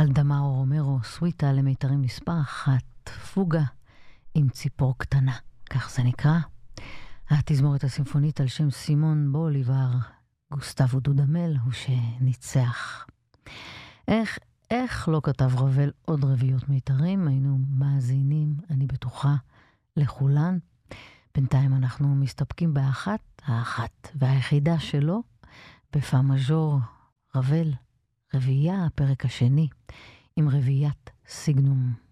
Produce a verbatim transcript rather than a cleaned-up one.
אלדמאו רומרו, סוויטה למיתרים מספר אחת, פוגה עם ציפור קטנה, כך זה נקרא. התזמורת הסימפונית על שם סימון בוליבר, גוסטבו דודמל הוא שניצח. איך, איך לא כתב רבל עוד רביעיות מיתרים? היינו מאזינים, אני בטוחה, לכולן. בינתיים אנחנו מסתפקים באחת, האחת והיחידה שלו, בפא מז'ור רבל, רביעייה, הפרק השני, עם רביעיית סיגנום.